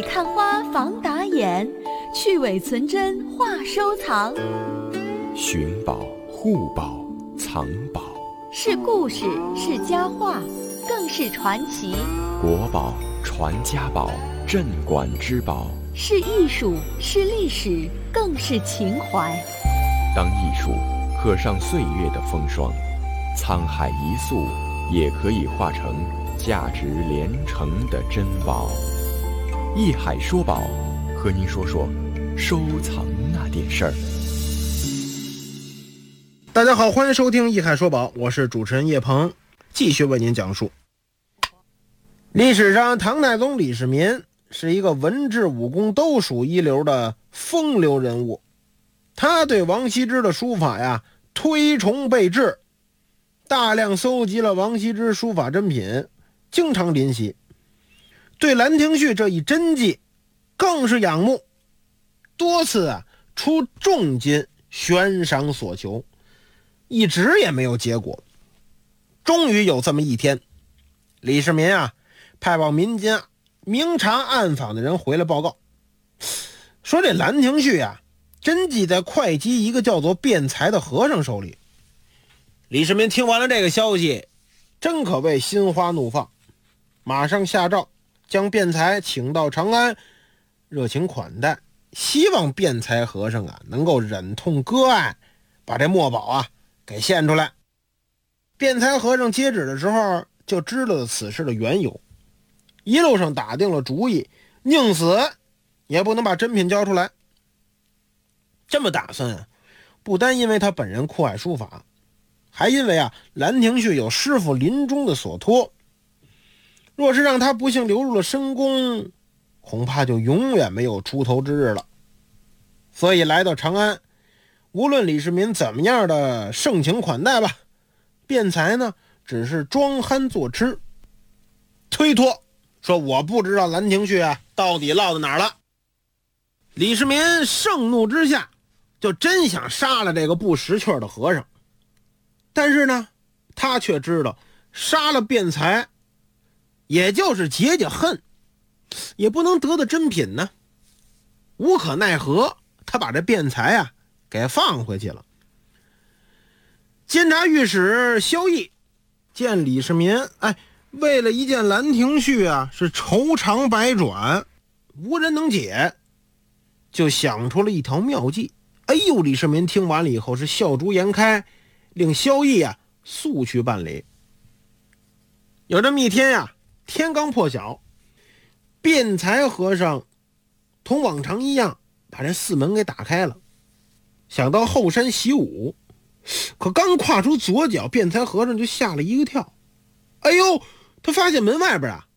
看花防打眼，去伪存真话收藏。 寻宝、护宝、藏宝， 是故事，是佳话，更是传奇。 国宝、传家宝、镇馆之宝， 是艺术，是历史，更是情怀。 当艺术刻上岁月的风霜，沧海一粟也可以化成价值连城的珍宝。艺海说宝，和您说说收藏那点事儿。 大家好，欢迎收听艺海说宝，我是主持人叶鹏，继续为您讲述。历史上，唐太宗李世民是一个文治武功都属一流的风流人物，他对王羲之的书法呀推崇备至，大量搜集了王羲之书法珍品，经常临习。对兰亭序这一真迹更是仰慕，多次出重金悬赏所求，一直也没有结果。终于有这么一天，李世民派往民间明察暗访的人回来报告，说这兰亭序真迹在会稽一个叫做辩才的和尚手里。李世民听完了这个消息，真可谓心花怒放，马上下诏将辩才请到长安，热情款待，希望辩才和尚能够忍痛割爱，把这墨宝给献出来。辩才和尚接旨的时候就知道了此事的缘由，一路上打定了主意，宁死也不能把珍品交出来。这么打算不单因为他本人酷爱书法，还因为兰亭序有师傅临终的所托，若是让他不幸流入了深宫，恐怕就永远没有出头之日了。所以来到长安，无论李世民怎么样的盛情款待吧，辩才呢只是装憨作痴，推脱说我不知道兰亭序到底落到哪儿了。李世民盛怒之下就真想杀了这个不识趣的和尚，但是呢他却知道杀了辩才也就是解解恨，也不能得到珍品呢。无可奈何，他把这辩才给放回去了。监察御史萧绎见李世民为了一件兰亭序是愁肠百转，无人能解，就想出了一条妙计。李世民听完了以后是笑逐颜开，令萧绎速去办理。有这么一天天刚破晓，辩才和尚同往常一样把这寺门给打开了，想到后山习武，可刚跨出左脚，辩才和尚就吓了一个跳。他发现门外边